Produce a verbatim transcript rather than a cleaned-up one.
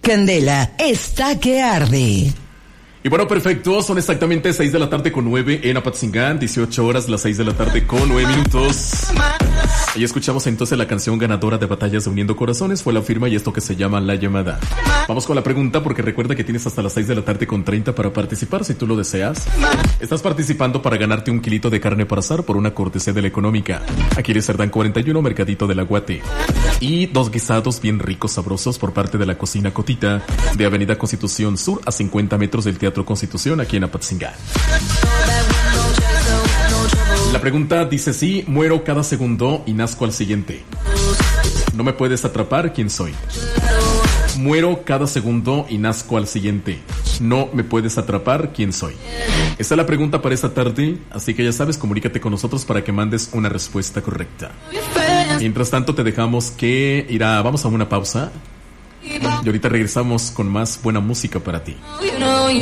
Candela está que arde. Y bueno, perfecto, son exactamente seis de la tarde con nueve en Apatzingán, dieciocho horas, las seis de la tarde con nueve minutos. Y escuchamos entonces la canción ganadora de Batallas de Uniendo Corazones, fue la firma y esto que se llama La Llamada. Vamos con la pregunta porque recuerda que tienes hasta las seis de la tarde con treinta para participar si tú lo deseas. Estás participando para ganarte un kilito de carne para asar por una cortesía de La Económica. Aquí en Cerdán cuarenta y uno, Mercadito del Aguate. Y dos guisados bien ricos, sabrosos por parte de la Cocina Cotita de Avenida Constitución Sur a cincuenta metros del Teatro Constitución aquí en Apatzingán. La pregunta dice sí, muero cada segundo y nazco al siguiente. No me puedes atrapar, ¿quién soy? Muero cada segundo y nazco al siguiente. No me puedes atrapar, ¿quién soy? Esta es la pregunta para esta tarde, así que ya sabes, comunícate con nosotros para que mandes una respuesta correcta. Mientras tanto te dejamos que irá, vamos a una pausa y ahorita regresamos con más buena música para ti.